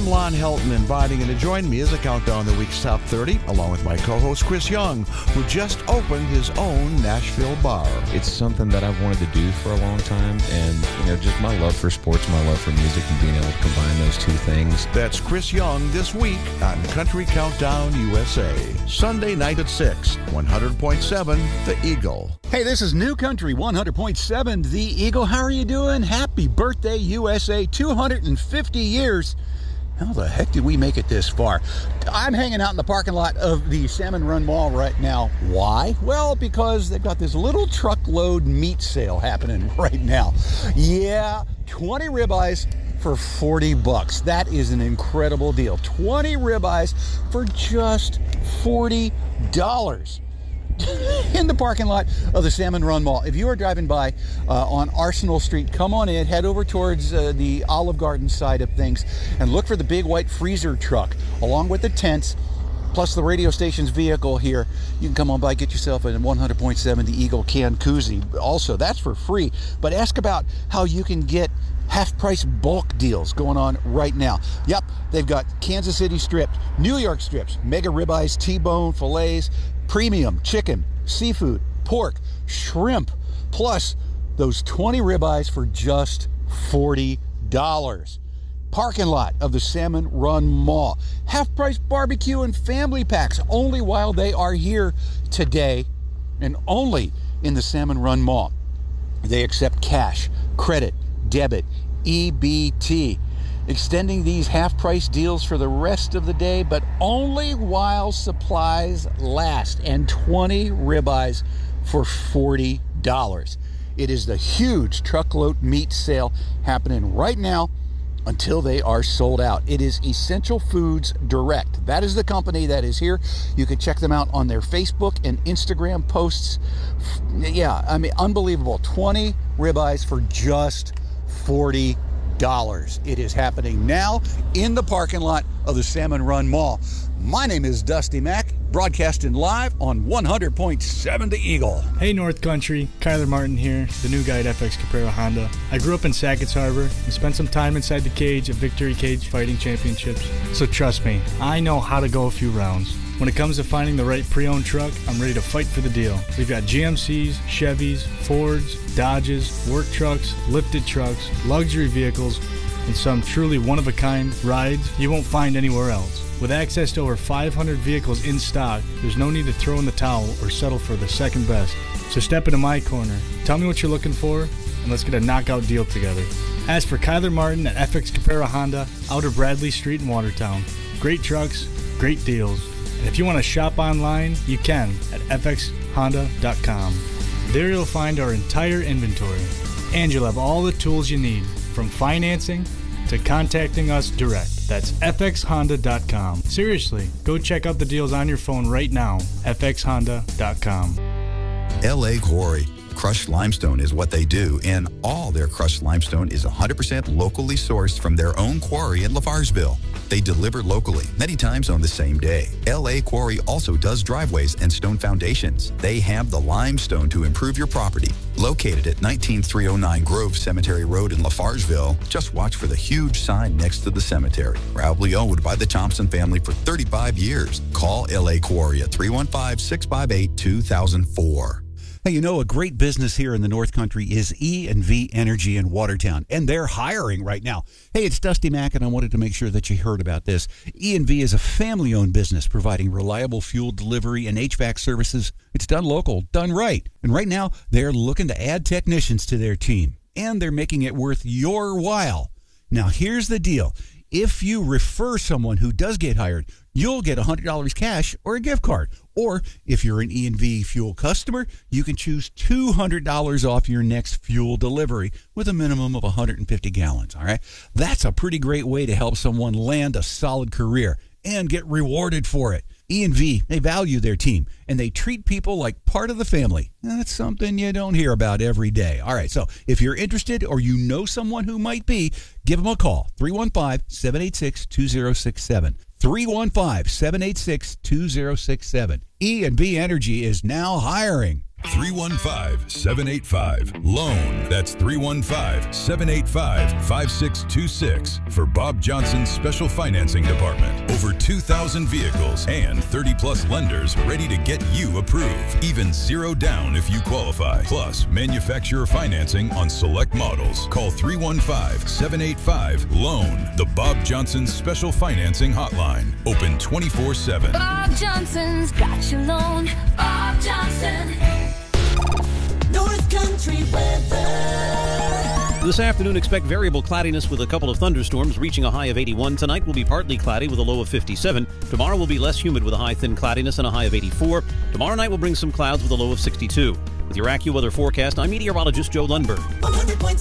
I'm Lon Helton, inviting you to join me as I count down the week's top 30, along with my co-host Chris Young, who just opened his own Nashville bar. It's something that I've wanted to do for a long time, and just my love for sports, my love for music, and being able to combine those two things. That's Chris Young this week on Country Countdown USA. Sunday night at 6, 100.7 The Eagle. Hey, this is New Country 100.7 The Eagle. How are you doing? Happy birthday, USA. 250 years. How the heck did we make it this far? I'm hanging out in the parking lot of the Salmon Run Mall right now. Why? Well, because they've got this little truckload meat sale happening right now. Yeah, 20 ribeyes for $40. That is an incredible deal. 20 ribeyes for just $40 in the parking lot of the Salmon Run Mall. If you are driving by on Arsenal Street, come on in, head over towards the Olive Garden side of things, and look for the big white freezer truck along with the tents, plus the radio station's vehicle here. You can come on by, get yourself a 100.7 The Eagle can koozie. Also, that's for free. But ask about how you can get half-price bulk deals going on right now. Yep, they've got Kansas City strips, New York strips, mega ribeyes, T-bone, fillets, premium chicken, seafood, pork, shrimp, plus those 20 ribeyes for just $40. Parking lot of the Salmon Run Mall. Half-price barbecue and family packs only while they are here today, and only in the Salmon Run Mall. They accept cash, credit, debit, EBT. Extending these half-price deals for the rest of the day, but only while supplies last. And 20 ribeyes for $40. It is the huge truckload meat sale happening right now until they are sold out. It is Essential Foods Direct. That is the company that is here. You can check them out on their Facebook and Instagram posts. Yeah, I mean, unbelievable. 20 ribeyes for just $40. It is happening now in the parking lot of the Salmon Run Mall. My name is Dusty Mack, broadcasting live on 100.7 The Eagle. Hey North Country, Kyler Martin here, the new guy at FX Caprera Honda. I grew up in Sackett's Harbor and spent some time inside the cage at Victory Cage Fighting Championships. So trust me, I know how to go a few rounds. When it comes to finding the right pre-owned truck, I'm ready to fight for the deal. We've got GMCs, Chevys, Fords, Dodges, work trucks, lifted trucks, luxury vehicles, and some truly one-of-a-kind rides you won't find anywhere else. With access to over 500 vehicles in stock, there's no need to throw in the towel or settle for the second best. So step into my corner, tell me what you're looking for, and let's get a knockout deal together. Ask for Kyler Martin at FX Caprera Honda, Outer Bradley Street in Watertown. Great trucks, great deals. And if you want to shop online, you can at fxhonda.com. There you'll find our entire inventory, and you'll have all the tools you need, from financing to contacting us direct. That's fxhonda.com. Seriously, go check out the deals on your phone right now, fxhonda.com. L.A. Quarry. Crushed limestone is what they do, and all their crushed limestone is 100% locally sourced from their own quarry in Lafarsville. They deliver locally, many times on the same day. L.A. Quarry also does driveways and stone foundations. They have the limestone to improve your property. Located at 19309 Grove Cemetery Road in Lafarsville, just watch for the huge sign next to the cemetery. Proudly owned by the Thompson family for 35 years. Call L.A. Quarry at 315-658-2004. Hey, you know, a great business here in the North Country is E&V Energy in Watertown, and they're hiring right now. Hey, it's Dusty Mack, and I wanted to make sure that you heard about this. E&V is a family-owned business providing reliable fuel delivery and HVAC services. It's done local, done right. And right now, they're looking to add technicians to their team, and they're making it worth your while. Now, here's the deal. If you refer someone who does get hired, you'll get $100 cash or a gift card. Or if you're an E&V fuel customer, you can choose $200 off your next fuel delivery with a minimum of 150 gallons. All right, that's a pretty great way to help someone land a solid career and get rewarded for it. E&V, they value their team, and they treat people like part of the family. That's something you don't hear about every day. All right, so if you're interested or you know someone who might be, give them a call, 315-786-2067. 315-786-2067. E&V Energy is now hiring. 315-785-LOAN. That's 315-785-5626 for Bob Johnson's Special Financing Department. Over 2,000 vehicles and 30-plus lenders ready to get you approved. Even zero down if you qualify. Plus, manufacturer financing on select models. Call 315-785-LOAN. The Bob Johnson Special Financing Hotline. Open 24/7. Bob Johnson's got your loan. Bob Johnson. North Country weather. This afternoon, expect variable cloudiness with a couple of thunderstorms reaching a high of 81. Tonight will be partly cloudy with a low of 57. Tomorrow will be less humid with a high thin cloudiness and a high of 84. Tomorrow night will bring some clouds with a low of 62. With your AccuWeather forecast, I'm meteorologist Joe Lundberg. 100.7